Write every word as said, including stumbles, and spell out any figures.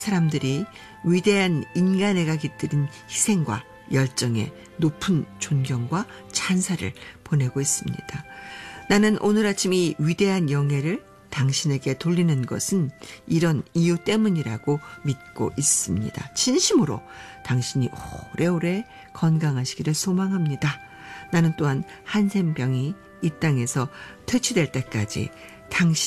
사람들이 위대한 인간애가 깃들인 희생과 열정에 높은 존경과 찬사를 보내고 있습니다. 나는 오늘 아침 이 위대한 영예를 당신에게 돌리는 것은 이런 이유 때문이라고 믿고 있습니다. 진심으로 당신이 오래오래 건강하시기를 소망합니다. 나는 또한 한센병이 이 땅에서 퇴치될 때까지 당신